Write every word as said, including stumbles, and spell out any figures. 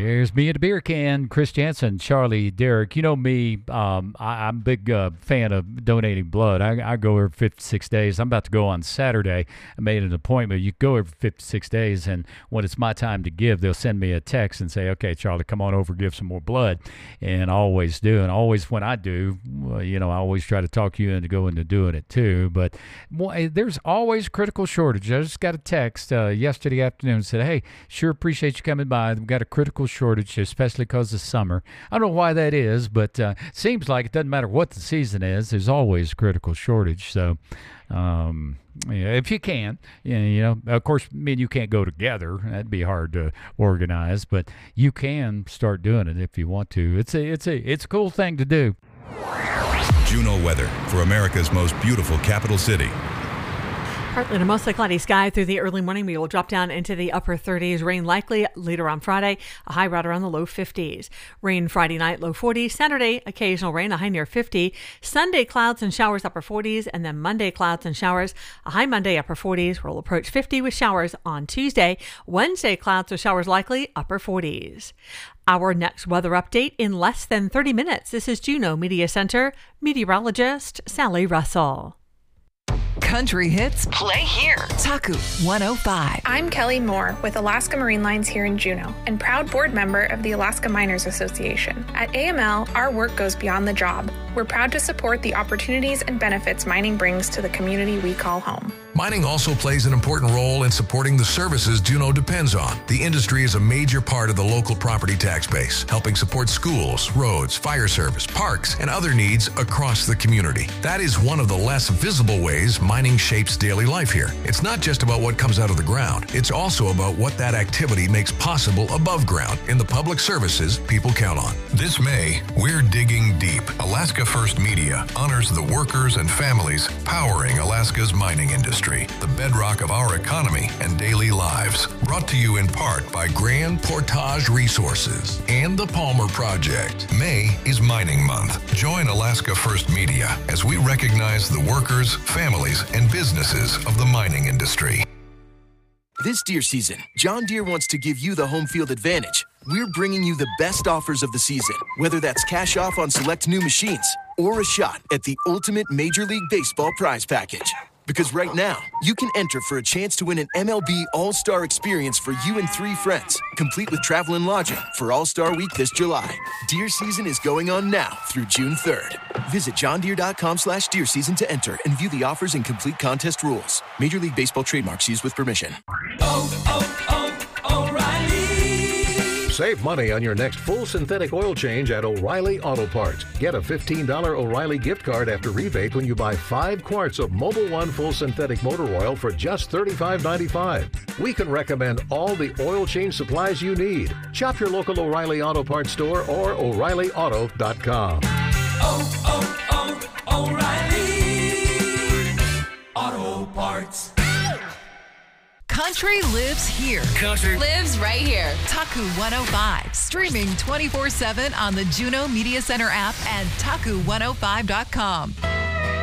Here's me at the beer can. Chris Jansen, Charlie, Derek. You know me. Um, I, I'm a big uh, fan of donating blood. I, I go every fifty-six days. I'm about to go on Saturday. I made an appointment. You go every fifty-six days, and when it's my time to give, they'll send me a text and say, okay, Charlie, come on over, give some more blood. And I always do. And always when I do, well, you know, I always try to talk you into going to doing it too. But well, there's always critical shortage. I just got a text uh, yesterday afternoon and said, hey, sure appreciate you coming by. We've got a critical shortage, especially because of summer. I don't know why that is, but uh, seems like it doesn't matter what the season is. There's always a critical shortage. So um, yeah, if you can, you know, you know, of course, me and you can't go together. That'd be hard to organize, but you can start doing it if you want to. It's a, it's a, it's a cool thing to do. Juneau weather for America's most beautiful capital city. Partly to mostly cloudy sky through the early morning. We will drop down into the upper thirties. Rain likely later on Friday. A high right around the low fifties. Rain Friday night, low forties. Saturday, occasional rain, a high near fifty. Sunday, clouds and showers, upper forties. And then Monday, clouds and showers. A high Monday, upper forties. We'll approach fifty with showers on Tuesday. Wednesday, clouds or showers likely, upper forties. Our next weather update in less than thirty minutes. This is Juneau Media Center meteorologist Sally Russell. Country hits play here. Taku one oh five. I'm Kelly Moore with Alaska Marine Lines here in Juneau and proud board member of the Alaska Miners Association. At A M L, our work goes beyond the job. We're proud to support the opportunities and benefits mining brings to the community we call home. Mining also plays an important role in supporting the services Juneau depends on. The industry is a major part of the local property tax base, helping support schools, roads, fire service, parks, and other needs across the community. That is one of the less visible ways mining shapes daily life here. It's not just about what comes out of the ground. It's also about what that activity makes possible above ground in the public services people count on. This May, we're digging deep. Alaska First Media honors the workers and families powering Alaska's mining industry, the bedrock of our economy and daily lives. Brought to you in part by Grand Portage Resources and the Palmer Project. May is Mining Month. Join Alaska First Media as we recognize the workers, families, and businesses of the mining industry. This deer season, John Deere wants to give you the home field advantage. We're bringing you the best offers of the season, whether that's cash off on select new machines or a shot at the ultimate Major League Baseball prize package. Because right now, you can enter for a chance to win an M L B All-Star experience for you and three friends, complete with travel and lodging for All-Star Week this July. Deer season is going on now through June third. Visit johndeere.com slash deer season to enter and view the offers and complete contest rules. Major League Baseball trademarks used with permission. Oh, oh, oh, O'Reilly. Save money on your next full synthetic oil change at O'Reilly Auto Parts. Get a fifteen dollars O'Reilly gift card after rebate when you buy five quarts of Mobil One full synthetic motor oil for just thirty-five ninety-five. We can recommend all the oil change supplies you need. Shop your local O'Reilly Auto Parts store or O'Reilly Auto dot com. Oh, oh, oh, O'Reilly Auto Parts. Country lives here. Country lives right here. Taku one oh five. Streaming twenty-four seven on the Juneau Media Center app and taku one oh five dot com.